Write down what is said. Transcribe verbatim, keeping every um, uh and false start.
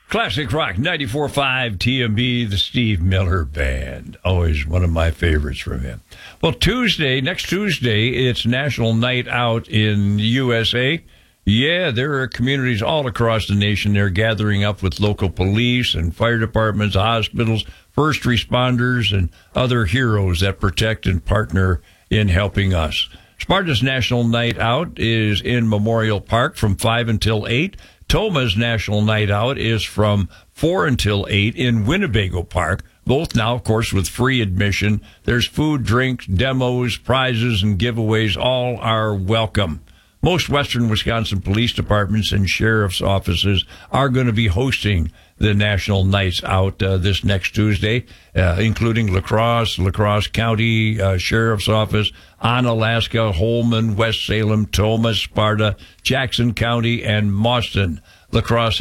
Classic Rock ninety-four point five T M B, the Steve Miller Band. Always one of my favorites from him. Well, Tuesday, next Tuesday, it's National Night Out in the U S A. Yeah, there are communities all across the nation. They're gathering up with local police and fire departments, hospitals, first responders, and other heroes that protect and partner in helping us. Sparta's National Night Out is in Memorial Park from five until eight. Toma's National Night Out is from four until eight in Winnebago Park. Both now, of course, with free admission. There's food, drinks, demos, prizes, and giveaways. All are welcome. Most Western Wisconsin police departments and sheriff's offices are going to be hosting the National Nights Out uh, this next Tuesday, uh, including La Crosse, La Crosse County uh, Sheriff's Office, Onalaska, Holman, West Salem, Toma, Sparta, Jackson County, and Mauston. La Crosse